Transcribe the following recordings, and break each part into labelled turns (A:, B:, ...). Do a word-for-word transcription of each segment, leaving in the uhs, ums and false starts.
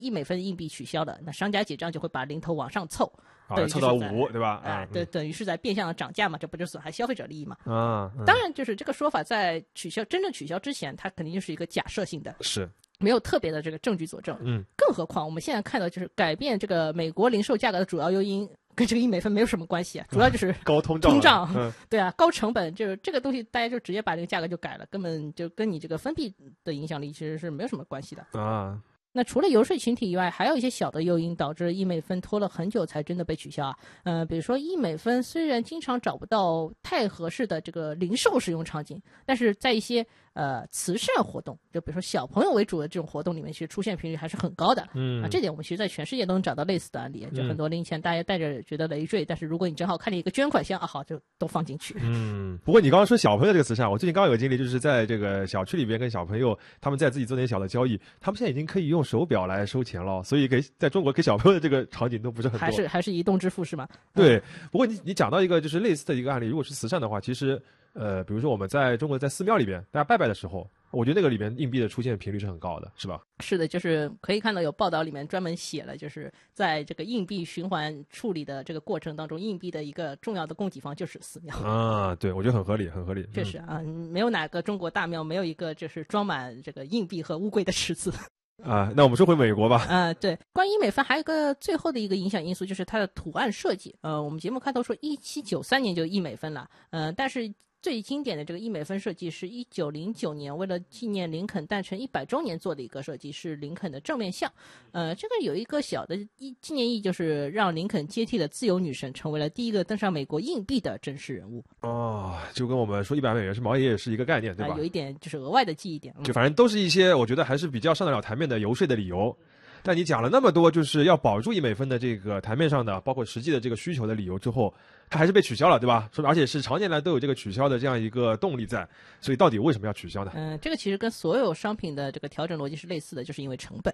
A: 一美分硬币取消了，那商家结账就会把零头往上凑，
B: 啊，凑到五，对吧？
A: 啊，对，等于是在变相的涨价嘛，这不就损害消费者利益嘛？
B: 啊，
A: 当然，就是这个说法在取消真正取消之前，它肯定就是一个假设性的，
B: 是
A: 没有特别的这个证据佐证。
B: 嗯，
A: 更何况我们现在看到，就是改变这个美国零售价格的主要诱因跟这个一美分没有什么关系啊，主要就是
B: 高通胀，
A: 通胀，
B: 嗯，
A: 对啊，高成本，就是这个东西，大家就直接把这个价格就改了，根本就跟你这个分币的影响力其实是没有什么关系的
B: 啊。
A: 那除了游说群体以外，还有一些小的诱因导致一美分拖了很久才真的被取消啊。呃，比如说一美分虽然经常找不到太合适的这个零售使用场景，但是在一些呃慈善活动，就比如说小朋友为主的这种活动里面，其实出现频率还是很高的。
B: 嗯，
A: 啊，这点我们其实在全世界都能找到类似的案例，就很多零钱大家带着觉得累赘，嗯、但是如果你正好看见一个捐款箱啊，好就都放进去。
B: 嗯，不过你刚刚说小朋友这个慈善，我最近刚刚有经历，就是在这个小区里边跟小朋友他们在自己做点小的交易，他们现在已经可以用手表来收钱了，所以给在中国给小朋友的这个场景都不是很多，
A: 还是还是移动支付是吗？
B: 对。
A: 嗯、
B: 不过你你讲到一个就是类似的一个案例，如果是慈善的话，其实呃，比如说我们在中国在寺庙里边大家拜拜的时候，我觉得那个里面硬币的出现频率是很高的，是吧？
A: 是的，就是可以看到有报道里面专门写了，就是在这个硬币循环处理的这个过程当中，硬币的一个重要的供给方就是寺庙
B: 啊。对，我觉得很合理，很合理。
A: 确实啊，嗯、没有哪个中国大庙没有一个就是装满这个硬币和乌龟的池子。
B: 啊，那我们说回美国吧。
A: 呃，对，关于一美分还有一个最后的一个影响因素就是它的图案设计。呃，我们节目开头说一七九三年就一美分了，呃，但是最经典的这个一美分设计是一九零九年为了纪念林肯诞辰一百周年做的一个设计，是林肯的正面像。呃，这个有一个小的纪念意义，就是让林肯接替了自由女神，成为了第一个登上美国硬币的真实人物。
B: 哦，就跟我们说一百美元是毛爷爷是一个概念，对吧？
A: 呃、有一点就是额外的记忆点。
B: 就反正都是一些我觉得还是比较上得了台面的游说的理由。但你讲了那么多就是要保住一美分的这个台面上的包括实际的这个需求的理由之后，它还是被取消了，对吧？而且是常年来都有这个取消的这样一个动力在，所以到底为什么要取消呢？
A: 嗯，这个其实跟所有商品的这个调整逻辑是类似的，就是因为成本。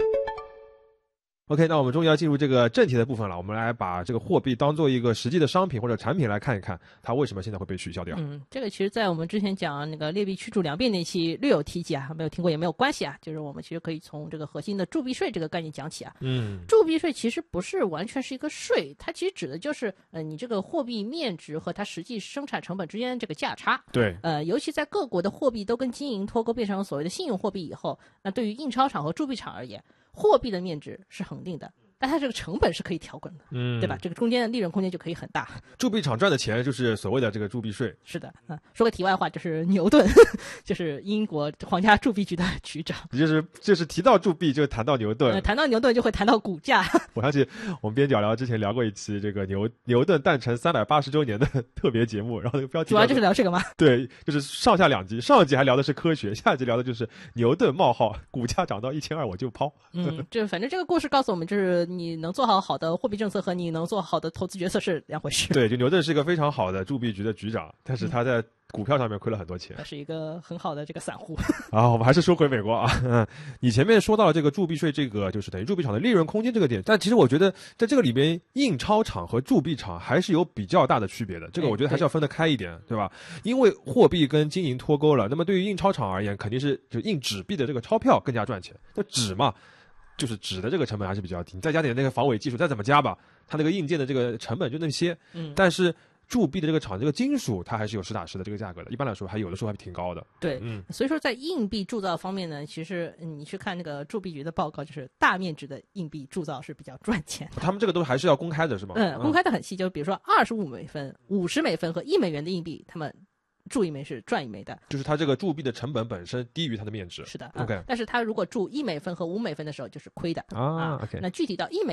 B: OK， 那我们终于要进入这个正题的部分了。我们来把这个货币当做一个实际的商品或者产品来看一看，它为什么现在会被取消掉。
A: 嗯，这个其实在我们之前讲那个劣币驱逐良币那期略有提及啊，没有听过也没有关系啊。就是我们其实可以从这个核心的铸币税这个概念讲起啊。
B: 嗯，
A: 铸币税其实不是完全是一个税，它其实指的就是呃你这个货币面值和它实际生产成本之间这个价差。
B: 对。
A: 呃，尤其在各国的货币都跟金银脱钩变成所谓的信用货币以后，那对于印钞厂和铸币厂而言，货币的面值是恒定的。但它这个成本是可以调整的，嗯，对吧？这个中间的利润空间就可以很大。
B: 铸币厂赚的钱就是所谓的这个铸币税。
A: 是的，嗯，说个题外话，就是牛顿，就是英国皇家铸币局的局长。
B: 就是就是提到铸币就谈到牛顿，
A: 呃，谈到牛顿就会谈到股价。
B: 我想起我们边角聊之前聊过一期这个牛牛顿诞辰三百八十周年的特别节目，然后那个标题
A: 主要就是聊这个吗？
B: 对，就是上下两集，上集还聊的是科学，下集聊的就是牛顿冒号股价涨到一千二我就抛。
A: 嗯，就反正这个故事告诉我们，就是你能做好好的货币政策和你能做好的投资决策是两回事。
B: 对，就牛顿是一个非常好的铸币局的局长，但是他在股票上面亏了很多钱。
A: 他是一个很好的这个散户。
B: 啊，我们还是说回美国啊。嗯，你前面说到了这个铸币税，这个就是等于铸币厂的利润空间这个点，但其实我觉得在这个里边，印钞厂和铸币厂还是有比较大的区别的。这个我觉得还是要分得开一点，对吧？因为货币跟金银脱钩了，那么对于印钞厂而言，肯定是就印纸币的这个钞票更加赚钱。那纸嘛。就是纸的这个成本还是比较低，你再加点那个防伪技术，再怎么加吧，它那个硬件的这个成本就那些。嗯，但是铸币的这个厂，这个金属它还是有实打实的这个价格的，一般来说还有的时候还挺高的。
A: 对，嗯，所以说在硬币铸造方面呢，其实你去看那个铸币局的报告，就是大面值的硬币铸造是比较赚钱的。
B: 他们这个都还是要公开的，是吗？
A: 嗯，公开的很细，就比如说二十五美分、五十美分和一美元的硬币，他们铸一枚是赚一枚的，
B: 就是它这个铸币的成本本身低于它的面值。
A: 是的
B: ，OK、
A: 嗯。但是它如果铸一美分和五美分的时候，就是亏的
B: 啊。OK，
A: 那具体到一美